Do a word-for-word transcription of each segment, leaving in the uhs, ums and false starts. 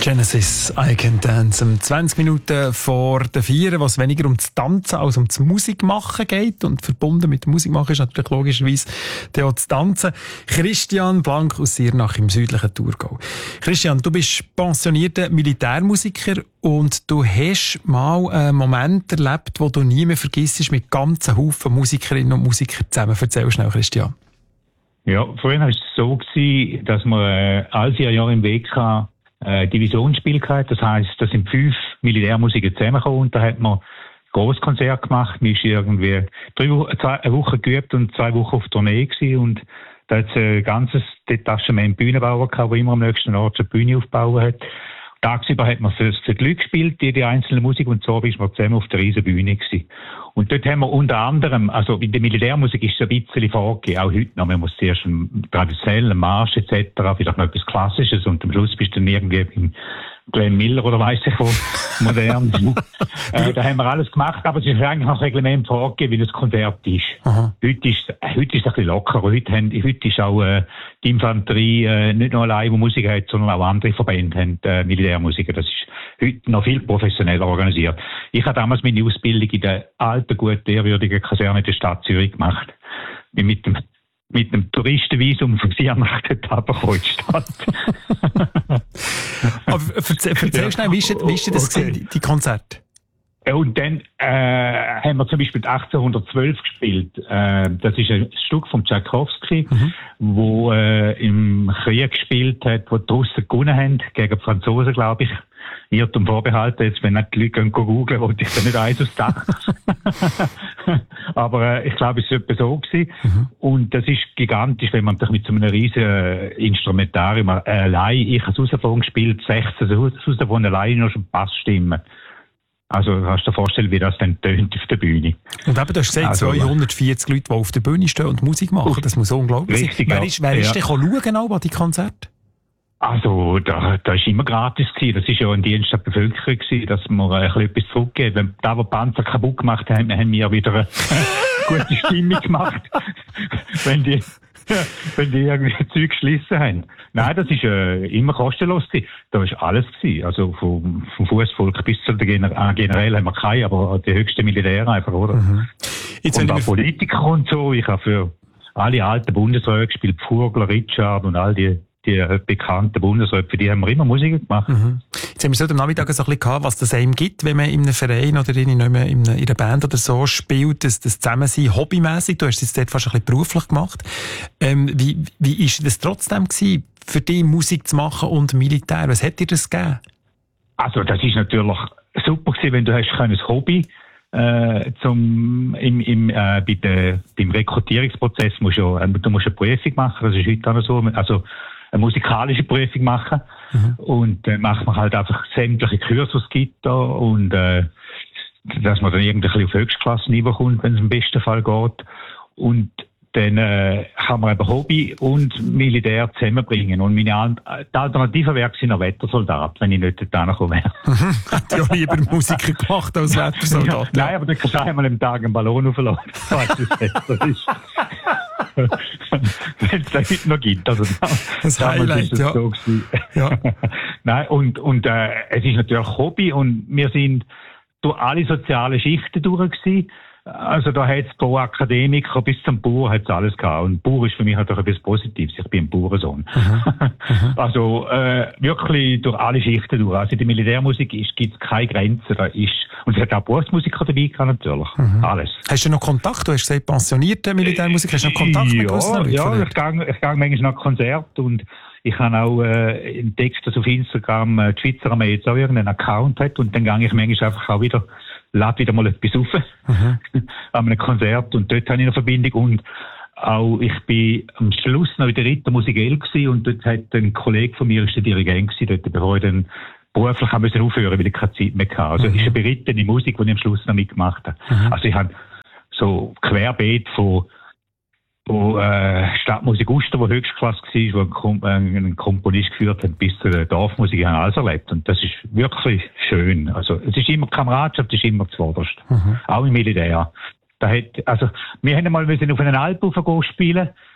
Genesis, I Can Dance. Um zwanzig Minuten vor der Vier, was weniger um das Tanzen als um das Musikmachen geht. Und verbunden mit dem Musikmachen ist natürlich logischerweise auch das Tanzen. Christian Blank aus Siernach im südlichen Thurgau. Christian, du bist pensionierter Militärmusiker und du hast mal einen Moment erlebt, wo du nie mehr vergisst, mit ganzen Haufen Musikerinnen und Musikern zusammen. Erzähl schnell, Christian. Ja, vorhin war es so gewesen, dass wir äh, alle vier Jahre im W K äh, Divisionsspiel gehabt. Das heisst, da sind fünf Militärmusiker zusammengekommen und da hat man ein Grosskonzert gemacht. Man ist irgendwie drei Wochen, zwei, eine Woche geübt und zwei Wochen auf Tournee gewesen und da hat es ein ganzes Detachement Bühnenbauer gehabt, der immer am nächsten Ort eine Bühne aufgebaut hat. Tagsüber hat man für, für die Leute gespielt, die, die einzelne Musik, und so ist man zusammen auf der riesen Bühne gewesen. Und dort haben wir unter anderem, also in der Militärmusik ist es ein bisschen vorgegeben, auch heute noch, man muss zuerst einen traditionellen Marsch et cetera, vielleicht noch etwas Klassisches und am Schluss bist du dann irgendwie im Glenn Miller oder weiss ich wo, modern. äh, da haben wir alles gemacht, aber es ist eigentlich noch Reglement vorgegeben, wie das Konzert ist. Aha. Heute ist, äh, heute ist es ein bisschen lockerer. Heute, haben, heute ist auch äh, die Infanterie äh, nicht nur allein, die Musik hat, sondern auch andere Verbände haben äh, Militärmusiker. Das ist heute noch viel professioneller organisiert. Ich habe damals meine Ausbildung in der alten, guten, ehrwürdigen Kaserne der Stadt Zürich gemacht. Bin mit dem mit einem Touristenvisum von Siernach dort runtergekommen in die Stadt. Aber erzähl, erzähl schnell, wie ist, wie ist das okay. gewesen, die Konzerte? Und dann äh, haben wir zum Beispiel achtzehnhundertzwölf gespielt. Äh, das ist ein Stück von Tchaikovsky, mhm. wo äh, im Krieg gespielt hat, wo die Russen gewonnen haben, gegen die Franzosen, glaube ich. Irrtum vorbehalten, jetzt, wenn nicht die Leute gehen googeln, wollte ich da nicht eins aufs Dach. Aber äh, ich glaube, es war etwa so gewesen. Mhm. Und das ist gigantisch, wenn man sich mit so einem riesen äh, Instrumentarium äh, allein, ich habe Saxophon gespielt, sechzehn Saxophon allein noch schon Bassstimmen. Also kannst du dir vorstellen, wie das dann tönt auf der Bühne. Und eben, du hast gesagt, also, zweihundertvierzig Leute, die auf der Bühne stehen und Musik machen, das muss unglaublich sein. Wer ist, wer ist ja. denn schauen an die Konzerte? Also, da, da ist immer gratis gewesen. Das ist ja ein Dienst der Bevölkerung gewesen, dass wir ein bisschen etwas zurückgeben. Wenn da, wo die Panzer kaputt gemacht haben, haben wir wieder eine gute Stimmung gemacht. wenn die, wenn die irgendwie Zeug geschlissen haben. Nein, das ist äh, immer kostenlos gewesen. Da ist alles gewesen. Also, vom, vom Fußvolk bis zu der Gener- äh, generell haben wir keine, aber die höchsten Militäre einfach, oder? Mhm. Jetzt und auch Politiker und so. Ich habe für alle alten Bundesräte gespielt, Pfurgler, Richard und all die die bekannten Bundesräte, für die haben wir immer Musik gemacht. Mhm. Jetzt haben wir so am Nachmittag so ein bisschen gehabt, was das einem gibt, wenn man in einem Verein oder in, einer, in einer Band oder so spielt, das, das Zusammensein hobbymässig. Du hast es jetzt dort fast ein bisschen beruflich gemacht. Ähm, wie, wie ist das trotzdem gewesen, für dich Musik zu machen und Militär? Was hat dir das gegeben? Also, das ist natürlich super gewesen, wenn du hast ein Hobby Äh, zum, im, im, äh, bei der, beim Rekrutierungsprozess musst du, äh, du musst eine Prüfung machen, das ist heute auch so, also eine musikalische Prüfung machen. Mhm. Und dann äh, macht man halt einfach sämtliche Kurse, die es gibt da, und äh, dass man dann irgendwie auf Höchstklasse-Niveau kommt, wenn es im besten Fall geht. Und dann äh, kann man eben Hobby und Militär zusammenbringen. Und meine An- die Alternative wäre ein Wettersoldat, wenn ich nicht dort komme. Hätte ja lieber Musiker gemacht als Wettersoldat. Ja, nein, aber dann kannst du einmal am Tag einen Ballon aufladen. Das ist wenn es das heute noch gibt. Also, das Highlight, ist ja. So ja. Nein, und, und äh, es ist natürlich Hobby und wir sind durch alle sozialen Schichten durch gewesen. Also da hat es pro Akademiker bis zum Bauer hat's alles gehabt. Und Bauer ist für mich natürlich etwas Positives. Ich bin ein Bauernsohn. Mhm. Also äh, wirklich durch alle Schichten durch. Also in der Militärmusik gibt es keine Grenzen. Da ist, und es hat auch Berufsmusiker dabei gehabt, natürlich. Mhm. Alles. Hast du noch Kontakt? Du hast gesagt, pensionierte Militärmusiker. Hast du noch Kontakt ja, mit gewissen Leuten? Ja, ich gehe ich gehe manchmal nach Konzert und ich habe auch äh, entdeckt, dass auf Instagram äh, die Schweizer Armee jetzt auch irgendeinen Account hat und dann gehe ich manchmal einfach auch wieder lade wieder mal etwas rauf, mhm. an einem Konzert, und dort habe ich eine Verbindung, und auch ich bin am Schluss noch in der Rittermusikell gewesen, und dort hat ein Kollege von mir, ist der Dirigent gewesen, dort, bevor ich dann beruflich haben müssen aufhören, weil ich keine Zeit mehr hatte. Also, mhm. es ist eine berittene Musik, die ich am Schluss noch mitgemacht habe. Mhm. Also, ich habe so querbeet von wo äh, Stadtmusik Uster, wo Höchstklasse war, wo ein, Kom- äh, ein Komponist geführt hat, bis zur Dorfmusik, haben alles erlebt. Und das ist wirklich schön. Also, es ist immer Kameradschaft, es ist immer zuvorderst. Mhm. Auch im Militär. Da hat, also, wir haben einmal müssen auf einen Alp raufgehen spielen.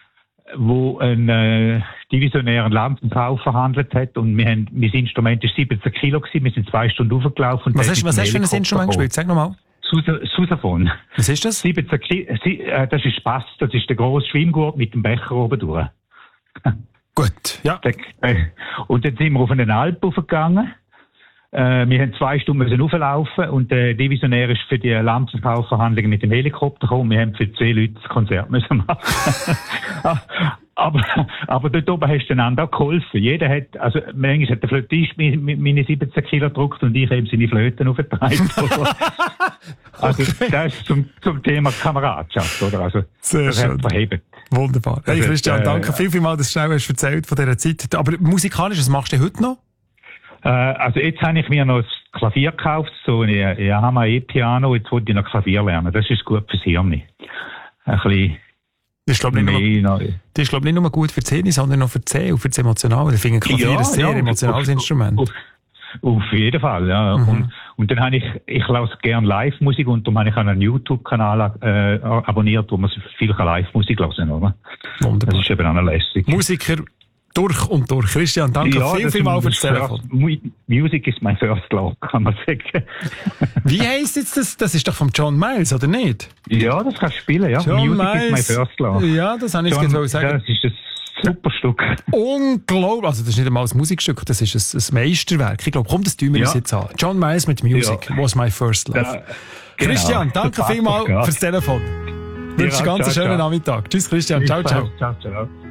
wo ein äh, divisionären Landkauf verhandelt hat und wir haben, mein Instrument ist siebzehn Kilo gewesen, wir sind zwei Stunden hochgelaufen. Was hast, was hast du für ein Instrument gespielt? Sag nochmal. Sousaphon. Was ist das? siebzehn Kilo, äh, das ist Bass, das ist der grosse Schwimmgurt mit dem Becher oben durch. Gut, ja. Und dann sind wir auf einen Alp hochgegangen. Äh, wir haben zwei Stunden müssen hochlaufen und der Divisionär ist für die Landkaufverhandlungen mit dem Helikopter gekommen. Wir haben für zehn Leute das Konzert müssen machen. aber, aber dort oben hast du einander auch geholfen. Jeder hat, also manchmal hat der Flötist meine siebzehn Kilo gedruckt und ich eben seine Flöten aufgetragen. Also okay. Das ist zum, zum Thema Kameradschaft, oder? Also, sehr das schön. Verhebt. Wunderbar. Hey Christian, danke äh, viel, viel mal, dass du schnell hast erzählt von dieser Zeit. Aber musikalisch, was machst du heute noch? Äh, also jetzt habe ich mir noch das Klavier gekauft, so ein Yamaha E-Piano, jetzt wollte ich noch Klavier lernen. Das ist gut fürs Hirn. Ein bisschen das ist, glaube ich, nicht nur, das ist, glaub, nicht nur gut für die Zähne, sondern auch für die Zähne und für das Emotionale. Ich finde Klavier ja, ein sehr ja, emotionales auf, Instrument. Auf, auf jeden Fall, ja. Mhm. Und, und dann habe ich, ich lasse gerne Live-Musik und darum habe ich einen YouTube-Kanal äh, abonniert, wo man viel Live-Musik hören kann, oder? Wunderbar. Das ist eben auch lässig. Musiker durch und durch. Christian, danke ja, viel, viel mal für das Telefon. Music is my first love, kann man sagen. Wie heisst jetzt das? Das ist doch von John Miles, oder nicht? Ja, das kannst du spielen, ja. John Music Miles. is my first love. Ja, das habe ich jetzt gerade sagen. Das ist ein super Stück. Unglaublich. Also, das ist nicht einmal ein Musikstück, das ist ein, ein Meisterwerk. Ich glaube, komm, das tun wir uns ja. jetzt an. John Miles mit Music ja. was my first love. Ja, genau. Christian, danke vielmals fürs Telefon. Ich wünsche einen ganz schönen Nachmittag. Tschüss, Christian. Ciao, ciao. Ciao, ciao.